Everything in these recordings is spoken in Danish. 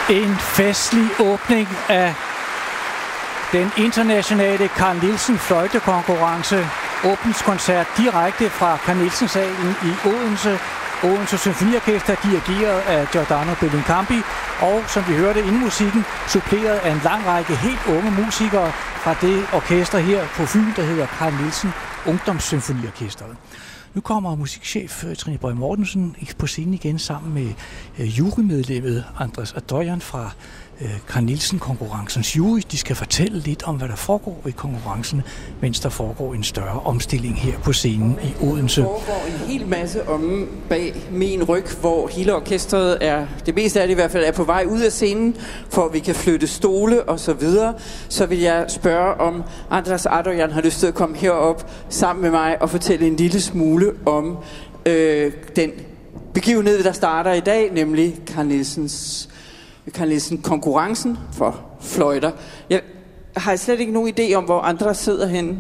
En festlig åbning af den internationale Carl Nielsen fløjtekonkurrence. Åbningskoncert direkte fra Carl Nielsen-salen i Odense. Odense Symfoniorkester dirigeret af Giordano Bellincampi. Og som vi hørte inden musikken, suppleret af en lang række helt unge musikere fra det orkester her på Fyn, der hedder Carl Nielsen Ungdomssymfoniorkestret. Nu kommer musikchef Trine Boje Mortensen på scenen igen sammen med jurymedlemmet Andres Adoyan fra Carl Nielsen-konkurrencens jury. De skal fortælle lidt om, hvad der foregår i konkurrencen, mens der foregår en større omstilling her på scenen i Odense. Der foregår en hel masse om bag min ryg, hvor hele orkestret er, det meste af det i hvert fald, er på vej ud af scenen, for at vi kan flytte stole og så videre. Så vil jeg spørge, om Andres Adoyan har lyst til at komme herop sammen med mig og fortælle en lille smule om den begivenhed, der starter i dag, nemlig Carl Nielsen konkurrencen for fløjter. Jeg har slet ikke nogen idé om, hvor andre sidder henne.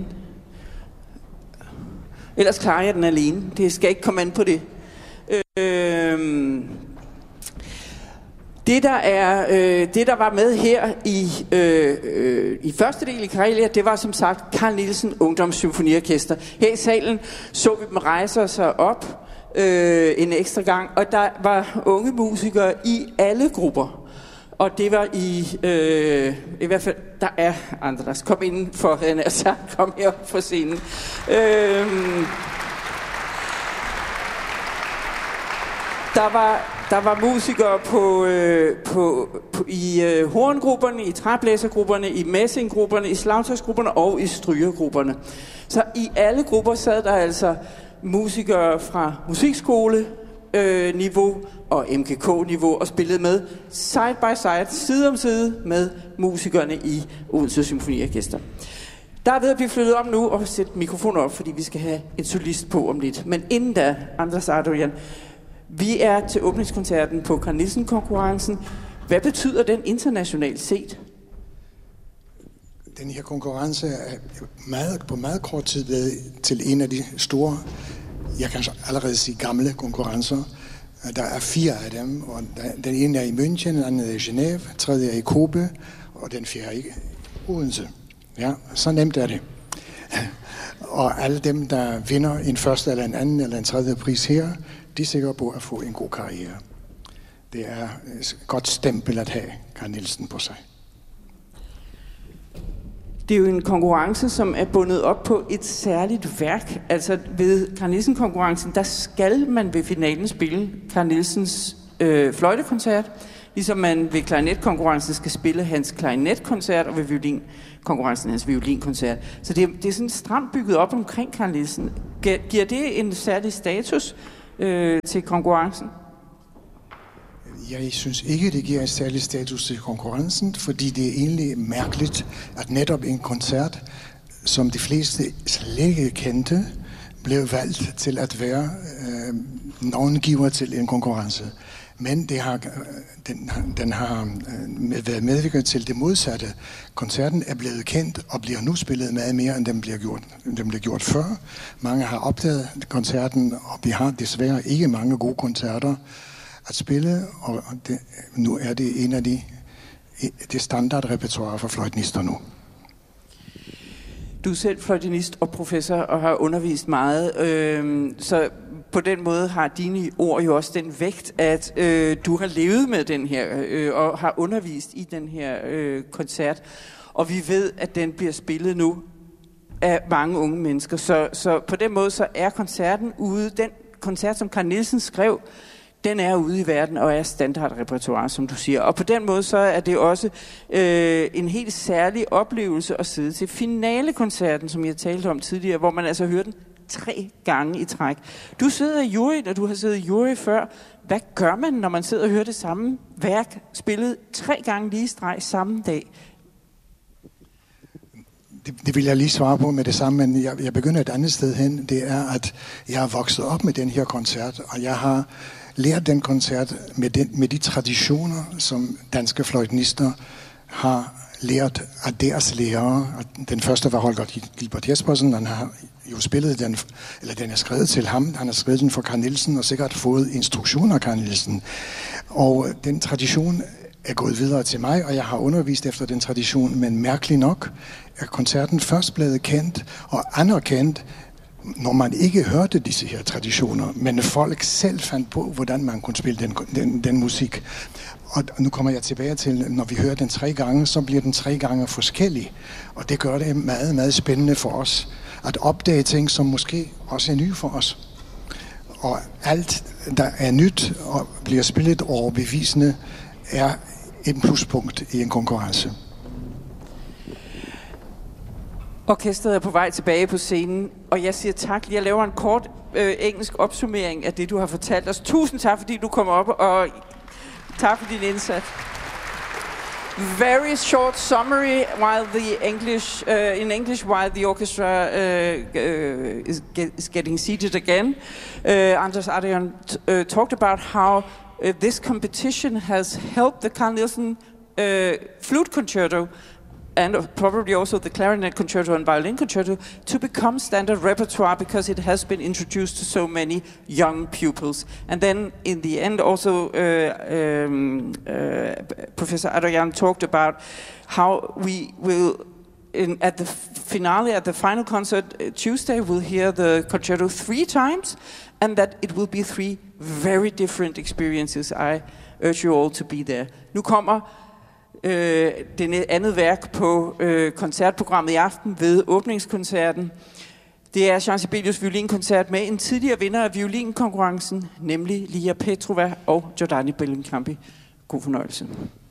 Ellers klarer jeg den alene. Det skal ikke komme an på det. Det der var med her i første del i Karelia, det var som sagt Carl Nielsen Ungdomssymfoniorkester. Her i salen så vi dem rejse sig op en ekstra gang, og der var unge musikere i alle grupper. Og det var i hvert fald, der er Andres. Kom ind for hende, altså kom herop fra scenen. Der var musikere i horngrupperne, i træblæsergrupperne, i messinggrupperne, i slagtøjsgrupperne og i strygergrupperne. Så i alle grupper sad der altså musikere fra musikskole niveau og MGK-niveau og spillede med side by side om side med musikerne i Odense Symfoniorkester. Der er ved at blive flyttet om nu og sætte mikrofoner op, fordi vi skal have en solist på om lidt. Men inden da, Andres Adoyan, vi er til åbningskoncerten på Carl Nielsen-konkurrencen. Hvad betyder den internationalt set? Den her konkurrence er på meget kort tid blevet til en af de store, jeg kan allerede sige gamle konkurrencer. Der er 4 af dem, og den ene er i München, den anden er i Genève, den tredje er i Kobe, og den fjerde er i Odense. Ja, så nemt er det. Og alle dem, der vinder en første eller en anden eller en tredje pris her, de er sikre på at få en god karriere. Det er et godt stempel at have Carl Nielsen på sig. Det er jo en konkurrence, som er bundet op på et særligt værk. Altså ved Carl Nielsen-konkurrencen, der skal man ved finalen spille Carl Nielsens fløjtekoncert, ligesom man ved klarinetkonkurrencen skal spille hans klarinetkoncert, og ved violinkonkurrencen hans violinkoncert. Så det er sådan stramt bygget op omkring Carl Nielsen. Giver det en særlig status til konkurrencen? Jeg synes ikke, det giver en særlig status til konkurrencen, fordi det er egentlig mærkeligt, at netop en koncert, som de fleste slet ikke kendte, blev valgt til at være navngiver til en konkurrence. Men den har været medvirket til det modsatte. Koncerten er blevet kendt og bliver nu spillet meget mere, end den blev gjort før. Mange har opdaget koncerten, og vi har desværre ikke mange gode koncerter at spille, og nu er det en af det standardrepertoire for fløjtenister nu. Du er selv fløjtenist og professor og har undervist meget, så på den måde har dine ord jo også den vægt, at du har levet med den her og har undervist i den her koncert, og vi ved, at den bliver spillet nu af mange unge mennesker. Så på den måde så er koncerten ude, den koncert, som Carl Nielsen skrev, den er ude i verden og er standardrepertoire, som du siger. Og på den måde så er det også en helt særlig oplevelse at sidde til finalekoncerten, som jeg talte om tidligere, hvor man altså hører den 3 gange i træk. Du sidder i juryen, og du har siddet i jury før. Hvad gør man, når man sidder og hører det samme værk spillet 3 gange lige i streg samme dag? Det vil jeg lige svare på med det samme, men jeg begynder et andet sted hen. Det er, at jeg har vokset op med den her koncert, og jeg har lært den koncert med de traditioner, som danske fløjtenister har lært af deres lærere. Den første var Holger Gilbert Jespersen, han har jo spillet den, eller den er skrevet til ham, han har skrevet den for Carl Nielsen, og sikkert fået instruktioner af Carl Nielsen. Og den tradition er gået videre til mig, og jeg har undervist efter den tradition, men mærkeligt nok er koncerten først blevet kendt og anerkendt, når man ikke hørte disse her traditioner, men folk selv fandt på, hvordan man kunne spille den musik. Og nu kommer jeg tilbage til, når vi hører den 3 gange, så bliver den 3 gange forskellig. Og det gør det meget, meget spændende for os, at opdage ting, som måske også er nye for os. Og alt, der er nyt og bliver spillet overbevisende, er et pluspunkt i en konkurrence. Orkestret er på vej tilbage på scenen, og jeg siger tak. Jeg laver en kort engelsk opsummering af det, du har fortalt os. Tusind tak, fordi du kom op, og tak for din indsats. Very short summary while the English in English while the orchestra is getting seated again. Anders Adrian talked about how this competition has helped the Carl Nielsen flute concerto and probably also the clarinet concerto and violin concerto to become standard repertoire because it has been introduced to so many young pupils. And then in the end also Professor Adrian talked about how we will at the finale, at the final concert Tuesday, we'll hear the concerto 3 times, and that it will be 3 very different experiences. I urge you all to be there. Nu kommer det andet værk på koncertprogrammet i aften ved åbningskoncerten. Det er Jean Sibelius violinkoncert med en tidligere vinder af violinkonkurrencen, nemlig Lia Petrova og Giordani Bellincampi. God fornøjelse.